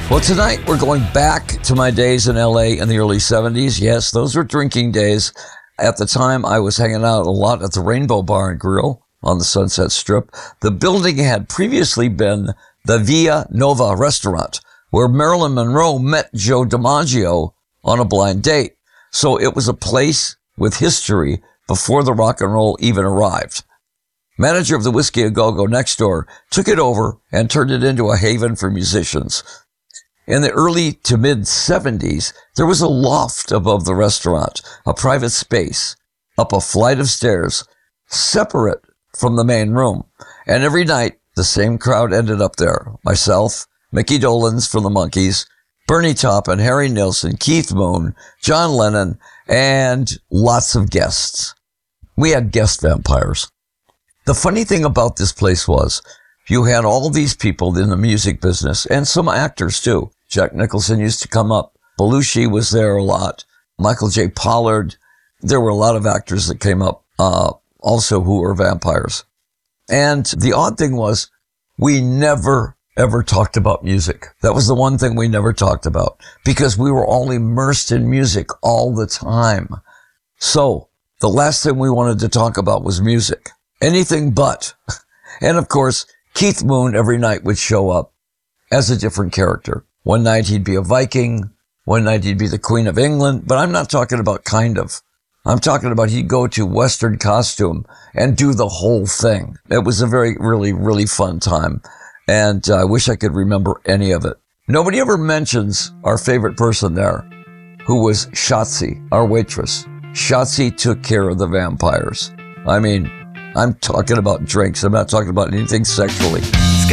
Well, tonight we're going back to my days in LA in the early 70s. Yes, those were drinking days. At the time, I was hanging out a lot at the Rainbow Bar and Grill on the Sunset Strip. The building had previously been the Via Nova restaurant, where Marilyn Monroe met Joe DiMaggio on a blind date. So it was a place with history before the rock and roll even arrived. Manager of the Whiskey A Go Go next door took it over and turned it into a haven for musicians. In the early to mid-70s, there was a loft above the restaurant, a private space, up a flight of stairs, separate from the main room. And every night, the same crowd ended up there. Myself, Mickey Dolenz from the Monkees, Bernie Taupin, Harry Nilsson, Keith Moon, John Lennon, and lots of guests. We had guest vampires. The funny thing about this place was, you had all these people in the music business, and some actors too. Jack Nicholson used to come up. Belushi was there a lot. Michael J. Pollard. There were a lot of actors that came up also who were vampires. And the odd thing was, we never, ever talked about music. That was the one thing we never talked about, because we were all immersed in music all the time. So the last thing we wanted to talk about was music. Anything but. And of course, Keith Moon every night would show up as a different character. One night he'd be a Viking. One night he'd be the Queen of England. But I'm not talking about kind of. I'm talking about he'd go to Western costume and do the whole thing. It was a very, really, really fun time. And I wish I could remember any of it. Nobody ever mentions our favorite person there, who was Shotzi, our waitress. Shotzi took care of the vampires. I mean, I'm talking about drinks. I'm not talking about anything sexually.